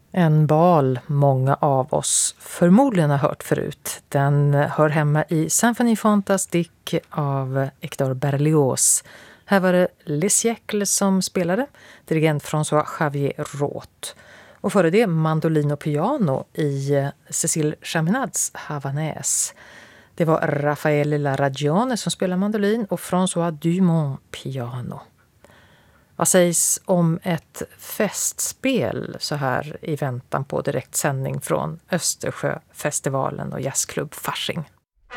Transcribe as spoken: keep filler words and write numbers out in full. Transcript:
En bal många av oss förmodligen har hört förut. Den hör hemma i Symphonie Fantastique av Hector Berlioz. Här var det Les Siècles som spelade, dirigent François Xavier Roth. Och före det mandolin och piano i Cécile Chaminads Havanaise. Det var Raffaele Larragione som spelade mandolin och François Dumont piano. Vad sägs om ett festspel så här i väntan på direktsändning från Östersjöfestivalen och jazzklubb Fasching?